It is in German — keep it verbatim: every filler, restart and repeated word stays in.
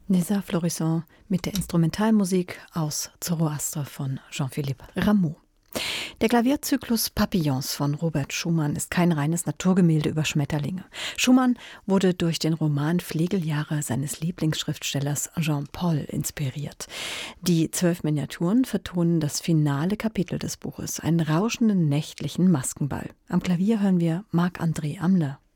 Nizar Florissant mit der Instrumentalmusik aus Zoroastre von Jean-Philippe Rameau. Der Klavierzyklus Papillons von Robert Schumann ist kein reines Naturgemälde über Schmetterlinge. Schumann wurde durch den Roman Flegeljahre seines Lieblingsschriftstellers Jean Paul inspiriert. Die zwölf Miniaturen vertonen das finale Kapitel des Buches, einen rauschenden nächtlichen Maskenball. Am Klavier hören wir Marc-André Amler.